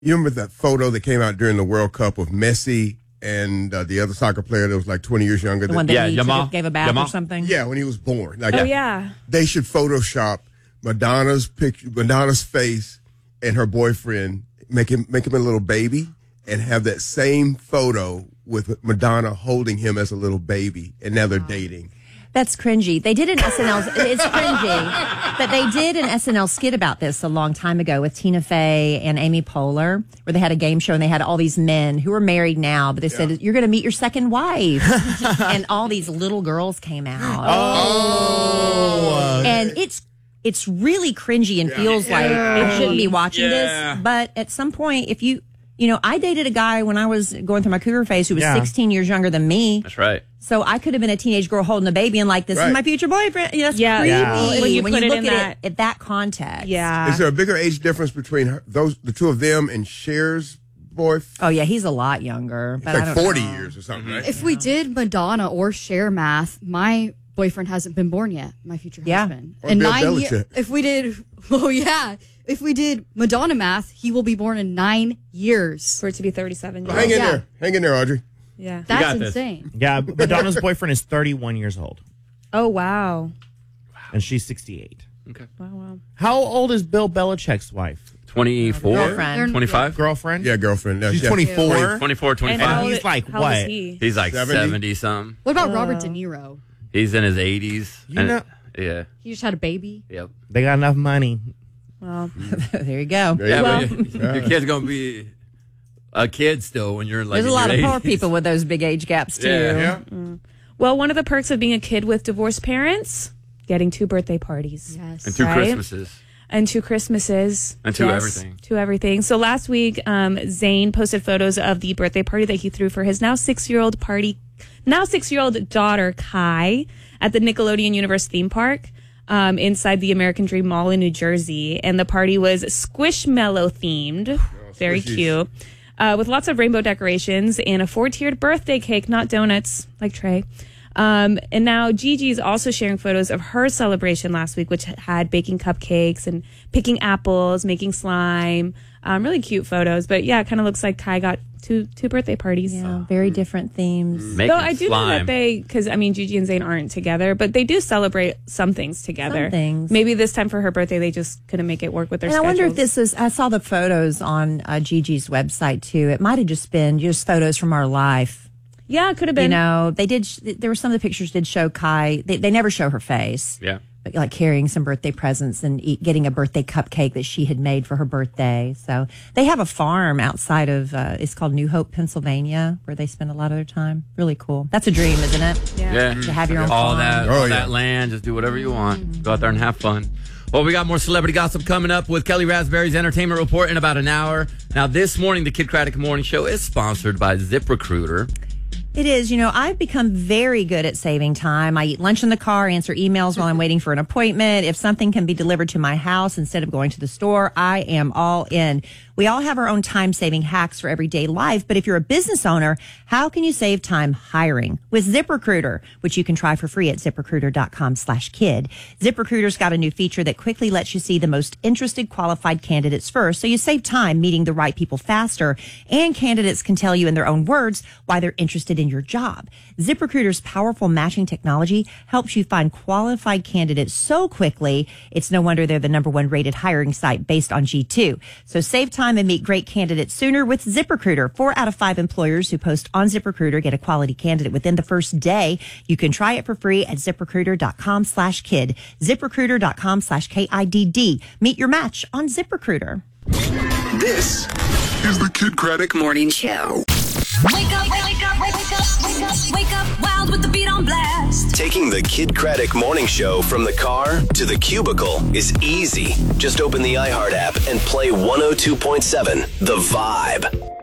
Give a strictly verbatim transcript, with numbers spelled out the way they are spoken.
You remember that photo that came out during the World Cup of Messi and uh, the other soccer player that was like twenty years younger? The than one that Yeah, he Yamal. took- gave a bath Yamal. or something? Yeah, when he was born. Like, Oh, yeah. They should Photoshop Madonna's picture, Madonna's face, and her boyfriend, make him make him a little baby, and have that same photo with Madonna holding him as a little baby, and now they're dating. That's cringy. They did an S N L, it's cringy, but they did an S N L skit about this a long time ago with Tina Fey and Amy Poehler, where they had a game show and they had all these men who are married now, but they said, you're going to meet your second wife. And all these little girls came out. Oh. And it's it's really cringy and feels like I shouldn't be watching Yeah. this. But at some point, if you, you know, I dated a guy when I was going through my cougar phase who was Yeah. sixteen years younger than me. That's right. So I could have been a teenage girl holding a baby and like, this Right. is my future boyfriend. You know, that's Yeah. creepy. Yeah. When you when put you it look in at that- it at that context. Yeah. Is there a bigger age difference between her, those the two of them and Cher's boyfriend? Oh yeah, he's a lot younger. But It's I like don't forty know. years or something, right? If we did Madonna or Cher math, my boyfriend hasn't been born yet, my future Yeah. husband. Or In Bill nine Belichick. years, if we did, oh yeah, if we did Madonna math, he will be born in nine years. For it to be thirty-seven. Hang in Yeah. there. Hang in there, Audrey. Yeah. That's got this. insane. Yeah, Madonna's boyfriend is thirty-one years old, Oh, wow. and she's sixty-eight. Okay. Wow, wow. How old is Bill Belichick's wife? twenty-four? Girlfriend. twenty-five? Girlfriend? Yeah, girlfriend. Yeah, She's yeah. twenty-four. twenty-four, And twenty-five. how he's old- like how old what? is he? He's like seventy? seventy-something. What about Robert De Niro? He's in his eighties. You and- know- Yeah. He just had a baby. Yep. They got enough money. Well, There you go. There you Yeah, go. but your, your kid's going to be a kid still when you're like There's a in lot your of poor eighties. people with those big age gaps too. Yeah. Yeah. well, one of the perks of being a kid with divorced parents, getting two birthday parties. Yes. And two Right? Christmases. And two Christmases. And two everything. To everything. So last week, um, Zayn posted photos of the birthday party that he threw for his now six-year-old party, now six-year-old daughter, Kai, at the Nickelodeon Universe theme park um, inside the American Dream Mall in New Jersey. And the party was Squishmallow themed. Very squishies. cute. Uh, with lots of rainbow decorations and a four-tiered birthday cake, not donuts, like Trey. Um, and now Gigi's also sharing photos of her celebration last week, which had baking cupcakes and picking apples, making slime. Um, really cute photos. But yeah, it kind of looks like Kai got two two birthday parties. Yeah, very different themes. Making Though I do know slime. that they, because I mean, Gigi and Zayn aren't together, but they do celebrate some things together. Some things. Maybe this time for her birthday, they just couldn't make it work with their And I schedules. wonder if this is, I saw the photos on uh, Gigi's website too. It might have just been just photos from our life. Yeah, it could have been. You know, they did, sh- there were some of the pictures did show Kai, they, they never show her face. Yeah. But like carrying some birthday presents and eat, getting a birthday cupcake that she had made for her birthday. So they have a farm outside of, uh, it's called New Hope, Pennsylvania, where they spend a lot of their time. Really cool. That's a dream, isn't it? Yeah. Yeah. To have your own all farm. that, Oh, all yeah. that land, just do whatever you want. Go out there and have fun. Well, we got more celebrity gossip coming up with Kelly Raspberry's Entertainment Report in about an hour. Now, this morning, the Kid Craddock Morning Show is sponsored by ZipRecruiter. It is. You know, I've become very good at saving time. I eat lunch in the car, answer emails while I'm waiting for an appointment. If something can be delivered to my house instead of going to the store, I am all in. We all have our own time-saving hacks for everyday life, but if you're a business owner, how can you save time hiring? With ZipRecruiter, which you can try for free at ZipRecruiter.com slash kid. ZipRecruiter's got a new feature that quickly lets you see the most interested qualified candidates first, so you save time meeting the right people faster, and candidates can tell you in their own words why they're interested in your job. ZipRecruiter's powerful matching technology helps you find qualified candidates so quickly, it's no wonder they're the number one rated hiring site based on G two. So save time and meet great candidates sooner with ZipRecruiter. Four out of five employers who post on ZipRecruiter get a quality candidate within the first day. You can try it for free at ZipRecruiter.com slash kid. ZipRecruiter.com slash K I D D. Meet your match on ZipRecruiter. This is the Kid Craddock Morning Show. Wake up, wake up, wake up, wake up, wake up, wild with the beat on blast. Taking the Kid Craddock Morning Show from the car to the cubicle is easy. Just open the iHeart app and play one oh two point seven The Vibe.